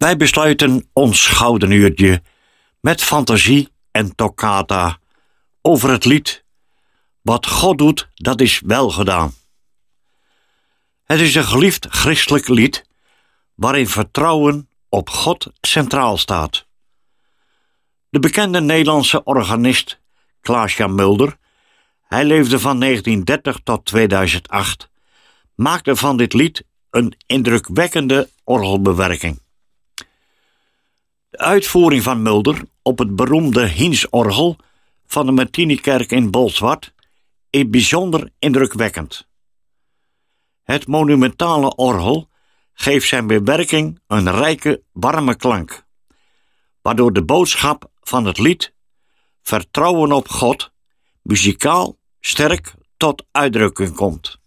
Wij besluiten ons gouden uurtje met fantasie en toccata over het lied Wat God doet, dat is wel gedaan. Het is een geliefd christelijk lied waarin vertrouwen op God centraal staat. De bekende Nederlandse organist Klaas-Jan Mulder, hij leefde van 1930 tot 2008, maakte van dit lied een indrukwekkende orgelbewerking. De uitvoering van Mulder op het beroemde Hinsz-orgel van de Martinikerk in Bolsward is bijzonder indrukwekkend. Het monumentale orgel geeft zijn bewerking een rijke, warme klank, waardoor de boodschap van het lied, vertrouwen op God, muzikaal sterk tot uitdrukking komt.